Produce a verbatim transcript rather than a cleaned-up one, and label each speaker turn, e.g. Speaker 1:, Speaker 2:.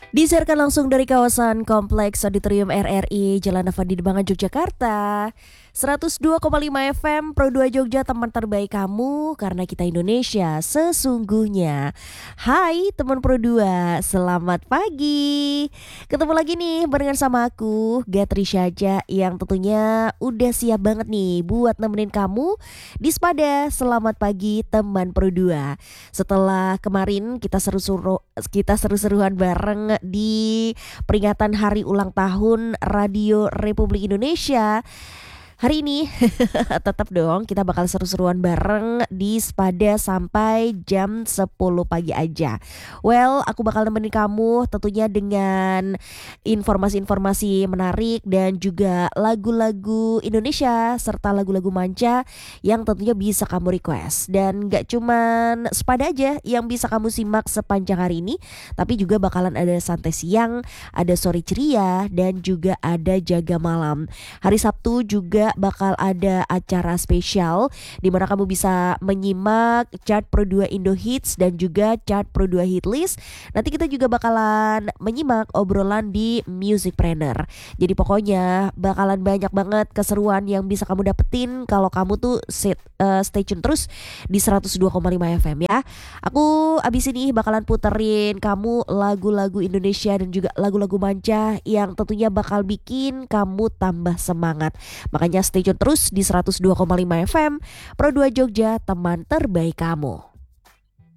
Speaker 1: Disiarkan langsung dari kawasan Kompleks Auditorium R R I Jalan Nava di Demangan, Yogyakarta. seratus dua koma lima F M Pro dua Jogja, teman terbaik kamu karena kita Indonesia sesungguhnya. Hai teman Pro dua, selamat pagi. Ketemu lagi nih barengan sama aku Gatri Syaja yang tentunya udah siap banget nih buat nemenin kamu di Spada Selamat Pagi teman Pro dua. Setelah kemarin kita seru-seru kita seru-seruan bareng di peringatan hari ulang tahun Radio Republik Indonesia. Hari ini tetap dong kita bakal seru-seruan bareng di Spada sampai jam sepuluh pagi aja. Well, aku bakal nemenin kamu tentunya dengan informasi-informasi menarik dan juga lagu-lagu Indonesia serta lagu-lagu manca yang tentunya bisa kamu request. Dan gak cuman Spada aja yang bisa kamu simak sepanjang hari ini, tapi juga bakalan ada santai siang, ada sore ceria, dan juga ada jaga malam. Hari Sabtu juga bakal ada acara spesial di mana kamu bisa menyimak chart Pro dua Indo Hits dan juga chart Pro dua Hit List. Nanti kita juga bakalan menyimak obrolan di Musicpreneur. Jadi pokoknya bakalan banyak banget keseruan yang bisa kamu dapetin kalau kamu tuh sit, uh, stay tune terus di seratus dua koma lima F M ya. Aku abis ini bakalan puterin kamu lagu-lagu Indonesia dan juga lagu-lagu manca yang tentunya bakal bikin kamu tambah semangat. Makanya stay tune terus di seratus dua koma lima F M Pro dua Jogja, teman terbaik kamu.